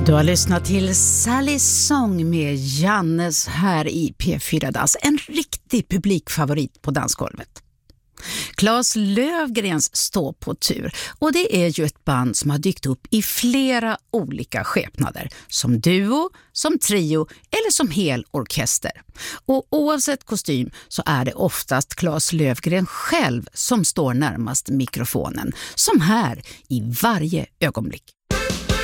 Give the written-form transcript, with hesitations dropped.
Du har lyssnat till Sallys sång med Jannes här i P4 Dans. En riktig publikfavorit på dansgolvet. Claes Löfgrens står på tur, och det är ju ett band som har dykt upp i flera olika skepnader. Som duo, som trio eller som hel orkester. Och oavsett kostym så är det oftast Claes Löfgren själv som står närmast mikrofonen. Som här i varje ögonblick.